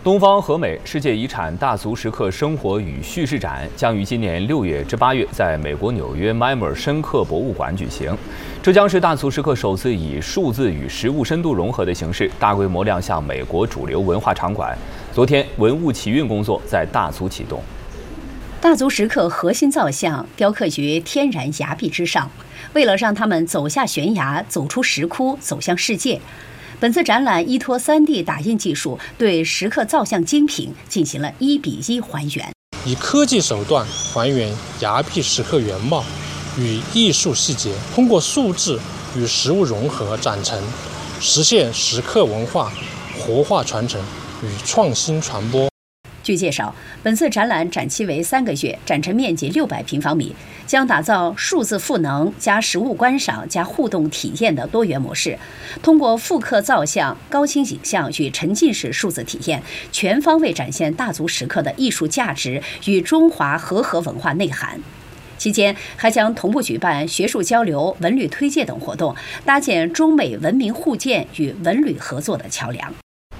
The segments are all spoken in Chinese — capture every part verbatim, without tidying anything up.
东方和美世界遗产大足石刻生活与叙事展将于今年六月至八月在美国纽约 M I M R 深刻博物馆举行。这将是大足石刻首次以数字与实物深度融合的形式，大规模亮相美国主流文化场馆。昨天，文物起运工作在大足启动。 大足石刻核心造像雕刻于天然崖壁之上，为了让他们走下悬崖，走出石窟，走向世界。本次展览依托 三 D 打印技术，对石刻造像精品进行了一比一还原， 以科技手段还原崖壁石刻原貌与艺术细节，通过数字与实物融合展陈，实现石刻文化活化传承与创新传播。 据介绍，本次展览展期为三个月，展陈面积六百平方米，将打造数字赋能加实物观赏加互动体验的多元模式。通过复刻造像、高清影像与沉浸式数字体验，全方位展现大足石刻的艺术价值与中华和合文化内涵。期间还将同步举办学术交流、文旅推介等活动，搭建中美文明互鉴与文旅合作的桥梁。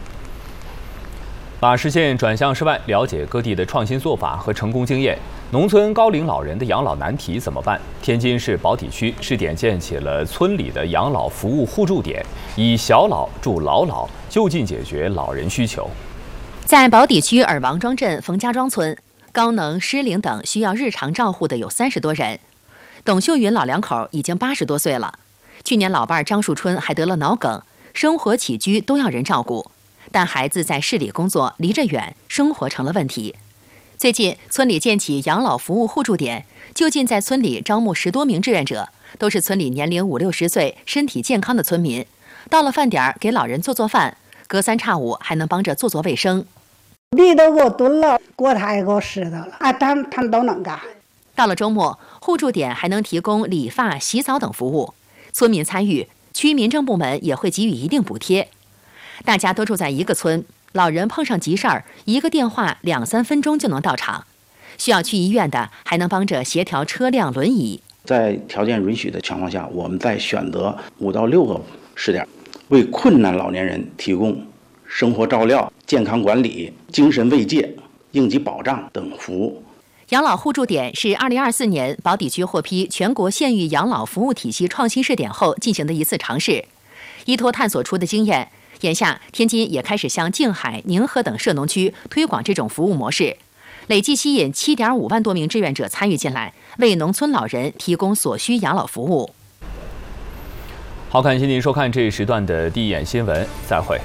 把视线转向室外，了解各地的创新做法和成功经验。农村高龄老人的养老难题怎么办？天津市宝坻区试点建起了村里的养老服务互助点，以小老助老老，就近解决老人需求。 在宝坻区尔王庄镇冯家庄村，高能、失灵等需要日常照护的有三十多人。董秀云老两口已经八十多岁了，去年老伴张树春还得了脑梗，生活起居都要人照顾。但孩子在市里工作，离着远，生活成了问题。最近，村里建起养老服务互助点，就近在村里招募十多名志愿者，都是村里年龄五六十岁、身体健康的村民。到了饭点，给老人做做饭，隔三差五还能帮着做做卫生。 米都给我炖了，锅他也给我拾到了，啊，他们他们都能干。 到了周末，互助点还能提供理发、洗澡等服务，村民参与，区民政部门也会给予一定补贴。大家都住在一个村，老人碰上急事儿，一个电话两三分钟就能到场。需要去医院的，还能帮着协调车辆、轮椅。 在条件允许的情况下，我们再选择五到六个试点，为困难老年人提供生活照料、健康管理、精神慰藉、应急保障等服务。 养老互助点是二零二四年宝坻区获批全国县域养老服务体系创新试点后进行的一次尝试，依托探索出的经验。眼下，天津也开始向静海、宁河等涉农区推广这种服务模式，累计吸引七点五万多名志愿者参与进来，为农村老人提供所需养老服务。 好，感谢您收看这一时段的第一眼新闻，再会。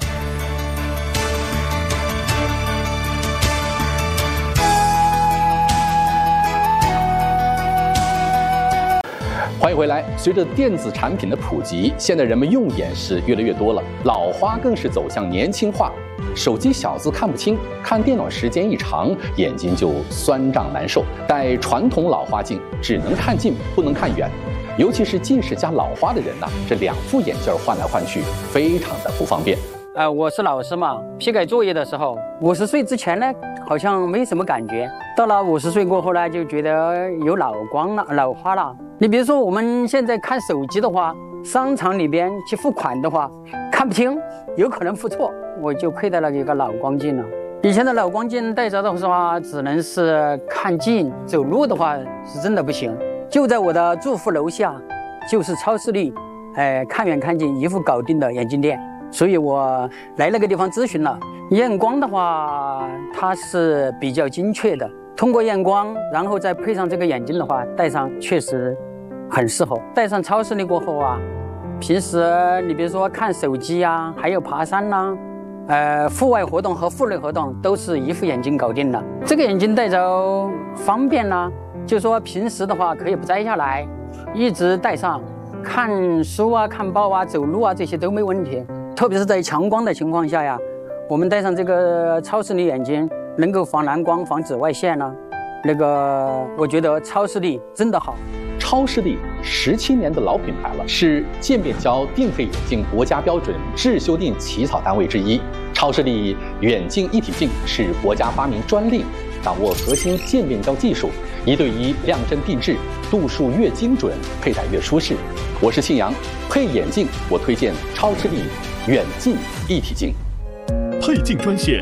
欢迎回来。随着电子产品的普及，现在人们用眼是越来越多了，老花更是走向年轻化。手机小字看不清，看电脑时间一长，眼睛就酸胀难受。戴传统老花镜只能看近，不能看远，尤其是近视加老花的人呐、啊，这两副眼镜换来换去，非常的不方便。 呃，我是老师嘛，批改作业的时候，五十岁之前呢，好像没什么感觉，到了五十岁过后呢，就觉得有老光了、老花了。你比如说我们现在看手机的话，商场里边去付款的话，看不清，有可能付错，我就佩戴了一个老光镜了。以前的老光镜戴着的话，只能是看近，走路的话是真的不行。就在我的住户楼下，就是超视力，哎，看远看近一副搞定的眼镜店。所以我来那个地方咨询了，验光的话，它是比较精确的。通过验光，然后再配上这个眼镜的话，戴上确实很适合。戴上超视力过后啊，平时你比如说看手机啊，还有爬山呐、啊，呃，户外活动和户内活动都是一副眼镜搞定了。这个眼镜戴着方便啦、啊，就说平时的话可以不摘下来，一直戴上，看书啊、看报啊、走路啊这些都没问题。特别是在强光的情况下呀，我们戴上这个超视力眼镜，能够防蓝光、防紫外线呢、啊。那个，我觉得超视力真的好。 超视力十七年的老品牌了，是渐变焦定配眼镜国家标准质修订起草单位之一。超视力远近一体镜是国家发明专利，掌握核心渐变焦技术，一对一量真定制，度数越精准，佩戴越舒适。我是信阳，配眼镜我推荐超视力远近一体镜。 配镜专线